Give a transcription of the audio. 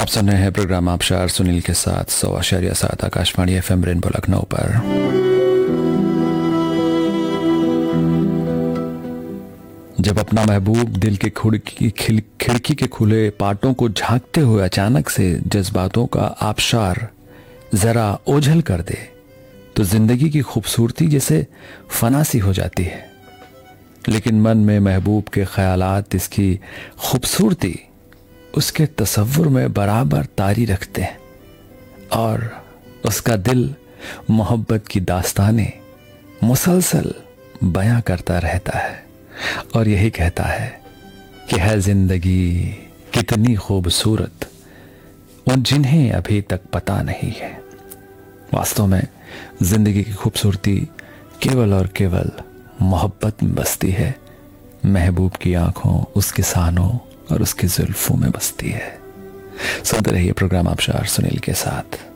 आप सुन रहे हैं प्रोग्राम आबशार सुनील के साथ 100.7 आकाशवाणी FM रेनबो लखनऊ पर। जब अपना महबूब दिल के खिड़की के खुले पाटों को झांकते हुए अचानक से जज्बातों का आबशार जरा ओझल कर दे तो जिंदगी की खूबसूरती जैसे फना सी हो जाती है। लेकिन मन में महबूब के ख्यालात इसकी खूबसूरती उसके तसव्वुर में बराबर तारी रखते हैं और उसका दिल मोहब्बत की दास्तानें मुसलसल बयां करता रहता है और यही कहता है कि है जिंदगी कितनी खूबसूरत उन जिन्हें अभी तक पता नहीं है। वास्तव में जिंदगी की खूबसूरती केवल और केवल मोहब्बत में बसती है। महबूब की आंखों, उसके सानों और उसकी जुल्फों में बसती है। सुनते रहिए प्रोग्राम आबशार सुनील के साथ।